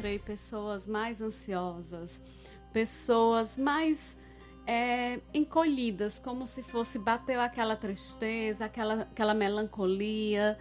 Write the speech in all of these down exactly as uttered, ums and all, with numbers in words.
encontrei pessoas mais ansiosas, pessoas mais é, encolhidas, como se fosse, bateu aquela tristeza, aquela, aquela melancolia.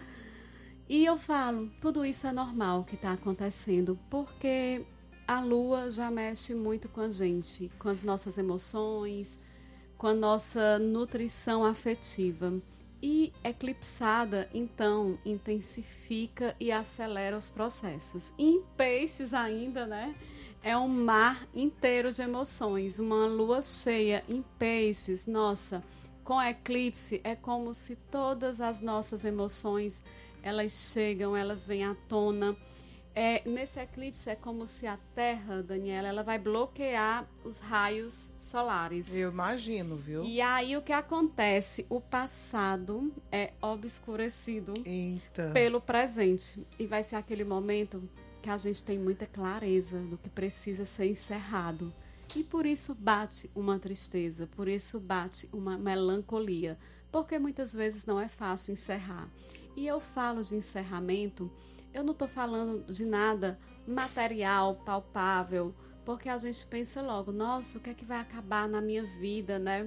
E eu falo, tudo isso é normal que está acontecendo, porque a lua já mexe muito com a gente, com as nossas emoções, com a nossa nutrição afetiva. E eclipsada, então, intensifica e acelera os processos. E em peixes ainda, né? É um mar inteiro de emoções. Uma lua cheia em peixes, nossa, com eclipse é como se todas as nossas emoções, elas chegam, elas vêm à tona. É, nesse eclipse é como se a Terra, Daniela, ela vai bloquear os raios solares. Eu imagino, viu? E aí o que acontece? O passado é obscurecido Eita. pelo presente. E vai ser aquele momento que a gente tem muita clareza do que precisa ser encerrado. E por isso bate uma tristeza, por isso bate uma melancolia. Porque muitas vezes não é fácil encerrar. E eu falo de encerramento, eu não estou falando de nada material, palpável, porque a gente pensa logo, nossa, o que é que vai acabar na minha vida, né?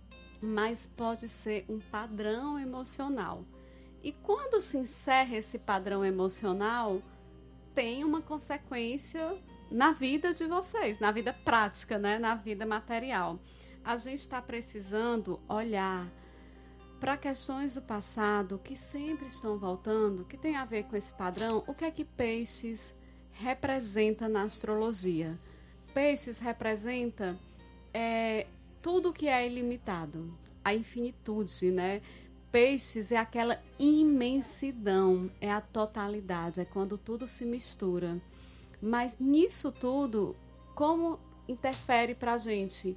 Mas pode ser um padrão emocional. E quando se encerra esse padrão emocional, tem uma consequência na vida de vocês, na vida prática, né? Na vida material. A gente está precisando olhar para questões do passado que sempre estão voltando, que tem a ver com esse padrão. O que é que peixes representa na astrologia? Peixes representa é, tudo que é ilimitado, a infinitude, né? Peixes é aquela imensidão, é a totalidade, é quando tudo se mistura. Mas nisso tudo, como interfere para a gente?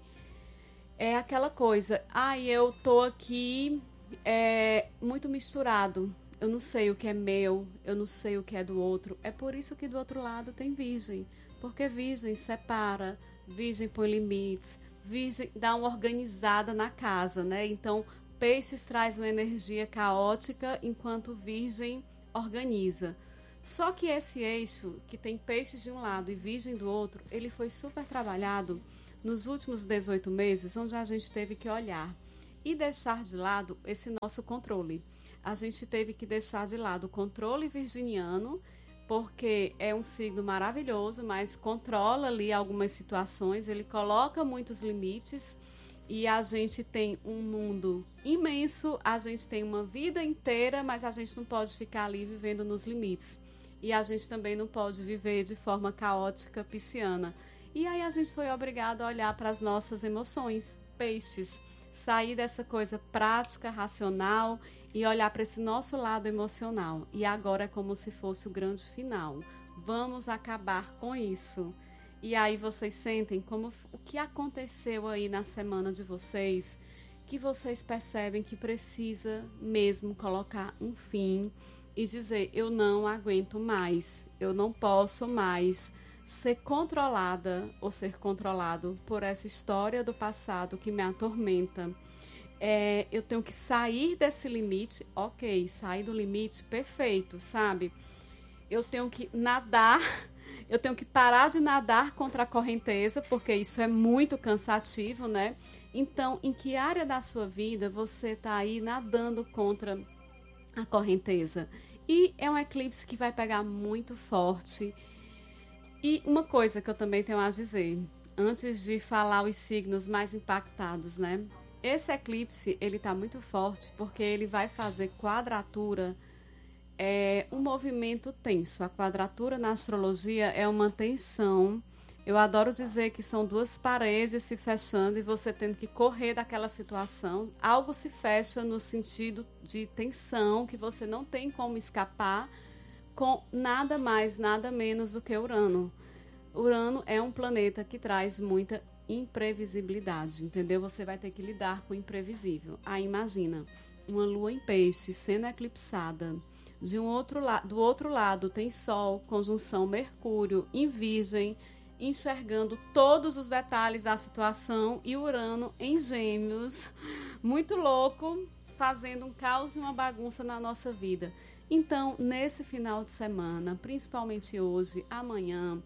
É aquela coisa, ah, eu tô aqui é, muito misturado, eu não sei o que é meu, eu não sei o que é do outro. É por isso que do outro lado tem Virgem, porque Virgem separa, Virgem põe limites, Virgem dá uma organizada na casa, né? Então, Peixes traz uma energia caótica, enquanto Virgem organiza. Só que esse eixo, que tem Peixes de um lado e Virgem do outro, ele foi super trabalhado nos últimos dezoito meses, onde a gente teve que olhar e deixar de lado esse nosso controle. A gente teve que deixar de lado o controle virginiano, porque é um signo maravilhoso, mas controla ali algumas situações, ele coloca muitos limites e a gente tem um mundo imenso, a gente tem uma vida inteira, mas a gente não pode ficar ali vivendo nos limites. E a gente também não pode viver de forma caótica pisciana. E aí a gente foi obrigado a olhar para as nossas emoções, peixes, sair dessa coisa prática, racional e olhar para esse nosso lado emocional. E agora é como se fosse o grande final. Vamos acabar com isso. E aí vocês sentem como o que aconteceu aí na semana de vocês, que vocês percebem que precisa mesmo colocar um fim e dizer, eu não aguento mais, eu não posso mais ser controlada ou ser controlado por essa história do passado que me atormenta. É, eu tenho que sair desse limite, ok, sair do limite, perfeito, sabe? Eu tenho que nadar, eu tenho que parar de nadar contra a correnteza, porque isso é muito cansativo, né? Então, em que área da sua vida você está aí nadando contra a correnteza? E é um eclipse que vai pegar muito forte. E uma coisa que eu também tenho a dizer, antes de falar os signos mais impactados, né? Esse eclipse, ele está muito forte porque ele vai fazer quadratura, é um movimento tenso. A quadratura na astrologia é uma tensão. Eu adoro dizer que são duas paredes se fechando e você tendo que correr daquela situação. Algo se fecha no sentido de tensão, que você não tem como escapar, com nada mais, nada menos do que Urano. Urano é um planeta que traz muita imprevisibilidade, entendeu? Você vai ter que lidar com o imprevisível. Aí imagina, uma lua em peixe sendo eclipsada. De um outro la- do outro lado tem Sol, conjunção Mercúrio em Virgem, enxergando todos os detalhes da situação, e Urano em Gêmeos, muito louco, fazendo um caos e uma bagunça na nossa vida. Então, nesse final de semana, principalmente hoje, amanhã,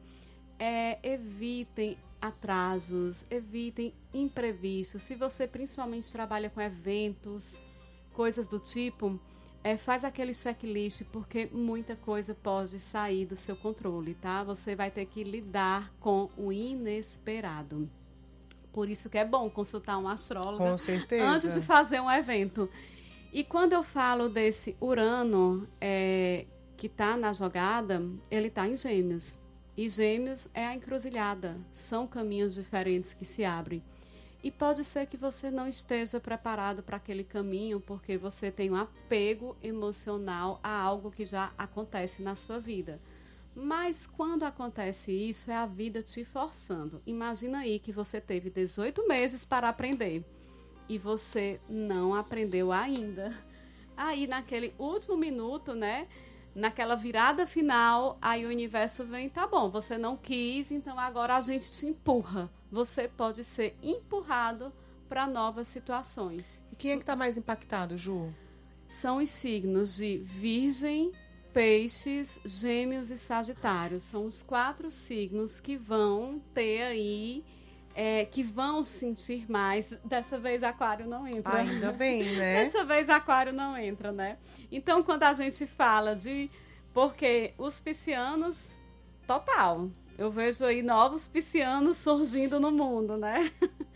é, evitem atrasos, evitem imprevistos. Se você principalmente trabalha com eventos, coisas do tipo, é, faz aquele checklist, porque muita coisa pode sair do seu controle, tá? Você vai ter que lidar com o inesperado. Por isso que é bom consultar um astrólogo Com certeza. antes de fazer um evento. E quando eu falo desse Urano é, que está na jogada, ele está em Gêmeos. E Gêmeos é a encruzilhada, são caminhos diferentes que se abrem. E pode ser que você não esteja preparado para aquele caminho, porque você tem um apego emocional a algo que já acontece na sua vida. Mas quando acontece isso, é a vida te forçando. Imagina aí que você teve dezoito meses para aprender e você não aprendeu ainda. Aí naquele último minuto, né? Naquela virada final, aí o universo vem, tá bom, você não quis, então agora a gente te empurra. Você pode ser empurrado para novas situações. E quem é que está mais impactado, Ju? São os signos de Virgem, Peixes, Gêmeos e Sagitário. São os quatro signos que vão ter aí, é, que vão sentir mais. Dessa vez Aquário não entra. Ainda bem, né? Dessa vez Aquário não entra, né? Então, quando a gente fala de... Porque os piscianos, total. Eu vejo aí novos piscianos surgindo no mundo, né?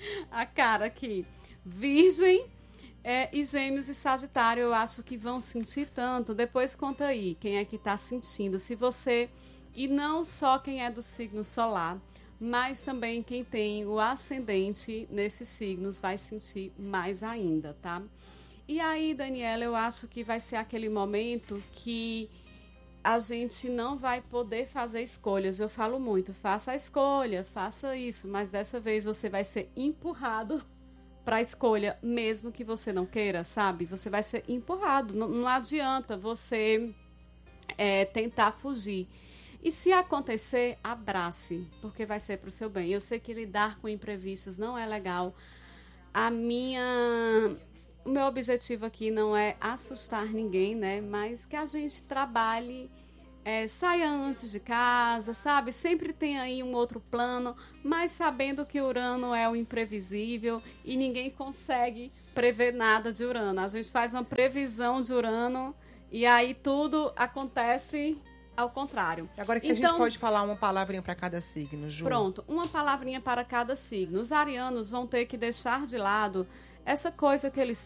A cara aqui. Virgem... É, e Gêmeos e Sagitário, eu acho que vão sentir tanto. Depois conta aí quem é que está sentindo. Se você, e não só quem é do signo solar, mas também quem tem o ascendente nesses signos vai sentir mais ainda, tá? E aí, Daniela, eu acho que vai ser aquele momento que a gente não vai poder fazer escolhas. Eu falo muito, faça a escolha, faça isso, mas dessa vez você vai ser empurrado para a escolha, mesmo que você não queira, sabe? Você vai ser empurrado. Não, não adianta você é, tentar fugir. E se acontecer, abrace, porque vai ser para o seu bem. Eu sei que lidar com imprevistos não é legal. A minha... O meu objetivo aqui não é assustar ninguém, né? Mas que a gente trabalhe... É, saia antes de casa, sabe? Sempre tem aí um outro plano, mas sabendo que Urano é o imprevisível e ninguém consegue prever nada de Urano. A gente faz uma previsão de Urano e aí tudo acontece ao contrário. Agora que então, a gente pode falar uma palavrinha para cada signo, Ju? Pronto, uma palavrinha para cada signo. Os arianos vão ter que deixar de lado essa coisa que eles